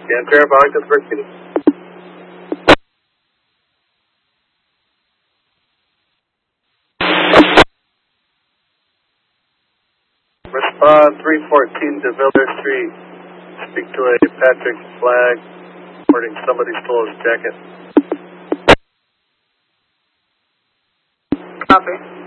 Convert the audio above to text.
Scan Sheriff Ogdensburg City. Respond 314 DeVille Street. Speak to a Patrick Flag reporting somebody stole his jacket. Copy.